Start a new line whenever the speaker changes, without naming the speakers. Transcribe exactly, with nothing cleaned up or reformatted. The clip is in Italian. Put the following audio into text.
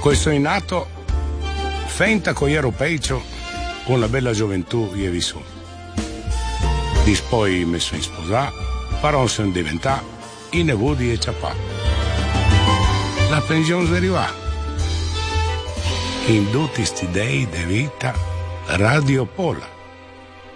Poi sono nato, fenta con europei, con la bella gioventù io vissuto. Poi mi sono sposato, però sono diventato i nevudi e ciapà. La pensione arriva. In tutti sti dei di vita, Radio Pola.